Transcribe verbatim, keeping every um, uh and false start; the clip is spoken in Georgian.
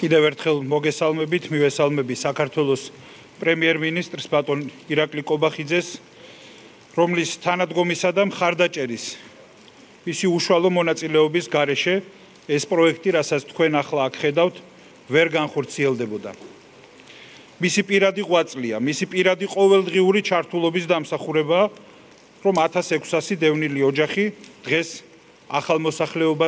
კიდევ ერთხელ მოგესალმებით, მივესალმები საქართველოს პრემიერ-მინისტრს ბატონ ირაკლი კობახიძეს, რომლის თანადგომისა და მხარდაჭერის მისი უშუალო მონაწილეობის გარეშე ეს პროექტი, რასაც თქვენ ახლა აქ ხედავთ, ვერ განხორციელდებოდა. მისი პირადი ღვაწლია, მისი პირადი ყოველდღიური ჩართულობის დამსახურებაა, რომ ათას ექვსასი დევნილი ოჯახი დღეს ახალ მოსახლეობას